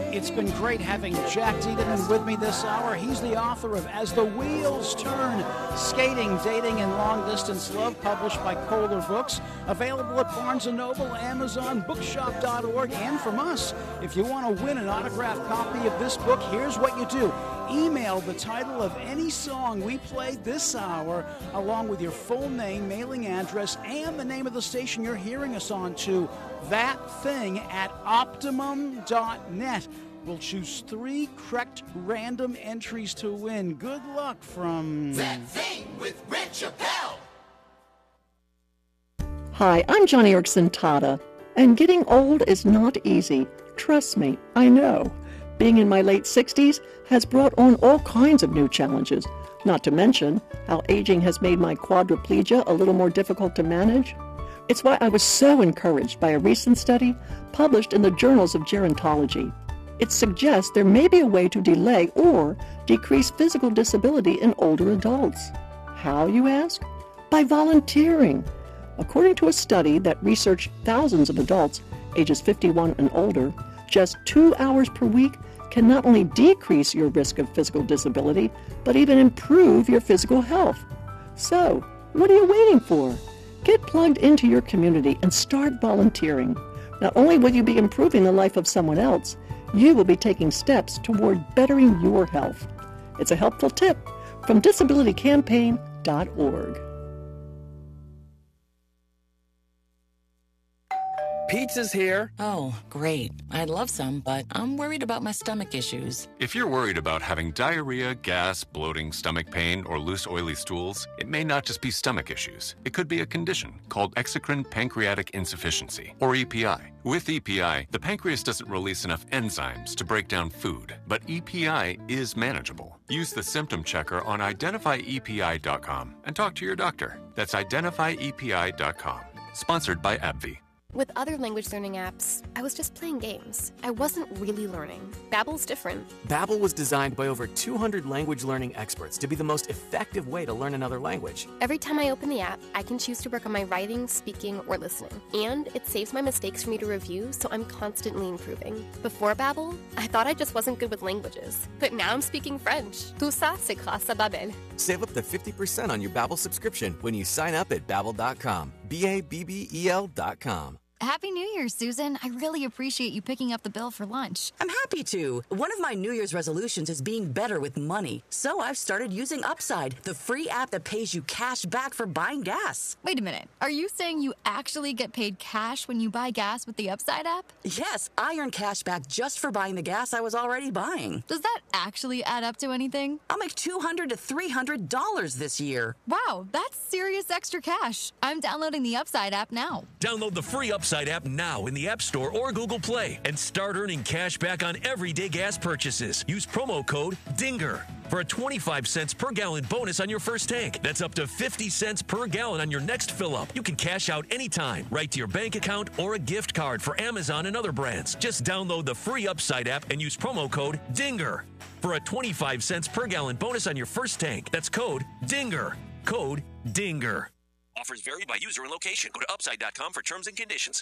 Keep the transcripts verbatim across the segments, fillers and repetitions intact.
It's been great having Jack Tiedemann with me this hour. He's the author of As the Wheels Turn, Skating, Dating, and Long-Distance Love, published by Kohler Books. Available at Barnes and Noble, Amazon, bookshop dot org, and from us. If you want to win an autographed copy of this book, here's what you do. Email the title of any song we played this hour, along with your full name, mailing address, and the name of the station you're hearing us on to that thing at optimum dot net. We'll choose three correct random entries to win. Good luck from That Thing with Rich Chappelle. Hi, I'm Johnny Erickson Tata, and getting old is not easy. Trust me, I know. Being in my late sixties has brought on all kinds of new challenges, not to mention how aging has made my quadriplegia a little more difficult to manage. It's why I was so encouraged by a recent study published in the Journals of Gerontology. It suggests there may be a way to delay or decrease physical disability in older adults. How, you ask? By volunteering. According to a study that researched thousands of adults ages fifty-one and older, just two hours per week can not only decrease your risk of physical disability, but even improve your physical health. So, what are you waiting for? Get plugged into your community and start volunteering. Not only will you be improving the life of someone else, you will be taking steps toward bettering your health. It's a helpful tip from disability campaign dot org. Pizza's here. Oh, great. I'd love some, but I'm worried about my stomach issues. If you're worried about having diarrhea, gas, bloating, stomach pain, or loose oily stools, it may not just be stomach issues. It could be a condition called exocrine pancreatic insufficiency, or E P I. With E P I, the pancreas doesn't release enough enzymes to break down food, but E P I is manageable. Use the symptom checker on identify E P I dot com and talk to your doctor. That's identify E P I dot com. Sponsored by AbbVie. With other language learning apps, I was just playing games. I wasn't really learning. Babbel's different. Babbel was designed by over two hundred language learning experts to be the most effective way to learn another language. Every time I open the app, I can choose to work on my writing, speaking, or listening. And it saves my mistakes for me to review, so I'm constantly improving. Before Babbel, I thought I just wasn't good with languages. But now I'm speaking French. Tout ça, c'est grâce à Babbel. Save up to fifty percent on your Babbel subscription when you sign up at babbel dot com. B A B B E L dot com. Happy New Year, Susan. I really appreciate you picking up the bill for lunch. I'm happy to. One of my New Year's resolutions is being better with money. So I've started using Upside, the free app that pays you cash back for buying gas. Wait a minute. Are you saying you actually get paid cash when you buy gas with the Upside app? Yes, I earn cash back just for buying the gas I was already buying. Does that actually add up to anything? I'll make two hundred to three hundred dollars this year. Wow, that's serious extra cash. I'm downloading the Upside app now. Download the free Upside app now in the App Store or Google Play and start earning cash back on everyday gas purchases. Use promo code DINGER for a twenty-five cents per gallon bonus on your first tank. That's up to fifty cents per gallon on your next fill up. You can cash out anytime, right to your bank account or a gift card for Amazon and other brands. Just download the free Upside app and use promo code DINGER for a twenty-five cents per gallon bonus on your first tank. That's code DINGER. Code DINGER. Offers vary by user and location. Go to upside dot com for terms and conditions.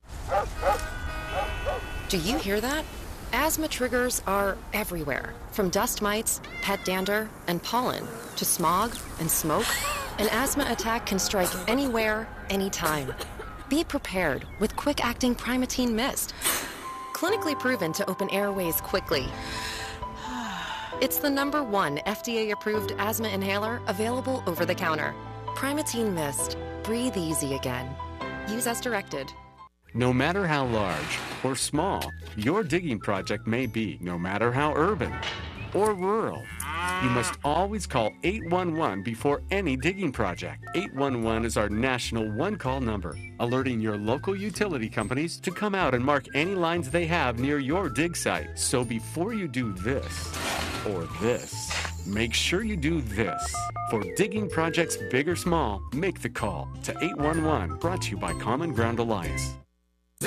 Do you hear that? Asthma triggers are everywhere. From dust mites, pet dander, and pollen, to smog and smoke, an asthma attack can strike anywhere, anytime. Be prepared with quick-acting Primatene Mist. Clinically proven to open airways quickly. It's the number one F D A-approved asthma inhaler available over the counter. Primatene Mist. Breathe easy again. Use as directed. No matter how large or small your digging project may be, no matter how urban or rural, you must always call eight one one before any digging project. eight one one is our national one-call number, alerting your local utility companies to come out and mark any lines they have near your dig site. So before you do this or this, make sure you do this. For digging projects big or small, make the call to eight one one, brought to you by Common Ground Alliance.